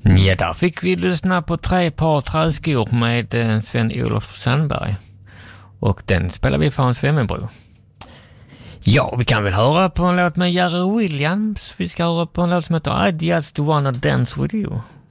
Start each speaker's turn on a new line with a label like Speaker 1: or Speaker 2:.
Speaker 1: Ja, där fick vi lyssna på 3 par träskor med Sven-Olof Sandberg. Och den spelar vi för Hans Wemmenbro. Ja, vi kan väl höra på en låt med Jerry Williams. Vi ska höra på en låt som heter I Just Wanna Dance With You.